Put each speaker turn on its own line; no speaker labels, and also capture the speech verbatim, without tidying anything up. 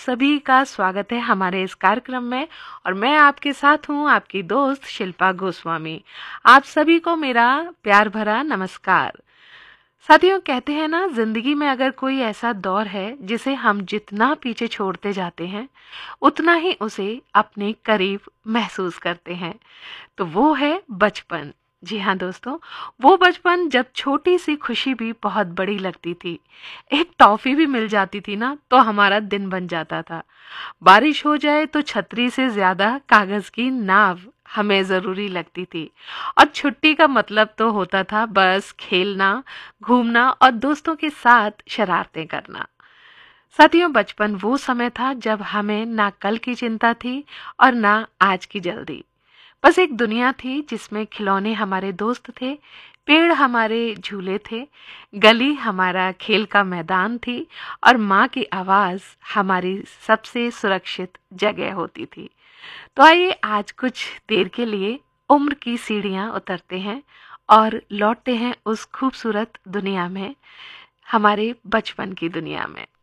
सभी का स्वागत है हमारे इस कार्यक्रम में और मैं आपके साथ हूं आपकी दोस्त शिल्पा गोस्वामी। आप सभी को मेरा प्यार भरा नमस्कार। साथियों, कहते हैं ना, जिंदगी में अगर कोई ऐसा दौर है जिसे हम जितना पीछे छोड़ते जाते हैं उतना ही उसे अपने करीब महसूस करते हैं, तो वो है बचपन। जी हाँ दोस्तों, वो बचपन जब छोटी सी खुशी भी बहुत बड़ी लगती थी। एक टॉफी भी मिल जाती थी ना तो हमारा दिन बन जाता था। बारिश हो जाए तो छतरी से ज्यादा कागज की नाव हमें जरूरी लगती थी। और छुट्टी का मतलब तो होता था बस खेलना, घूमना और दोस्तों के साथ शरारतें करना। साथियों, बचपन वो समय था जब हमें ना कल की चिंता थी और ना आज की जल्दी। बस एक दुनिया थी जिसमें खिलौने हमारे दोस्त थे, पेड़ हमारे झूले थे, गली हमारा खेल का मैदान थी और माँ की आवाज हमारी सबसे सुरक्षित जगह होती थी। तो आइए आज कुछ देर के लिए उम्र की सीढ़ियाँ उतरते हैं और लौटते हैं उस खूबसूरत दुनिया में, हमारे बचपन की दुनिया में।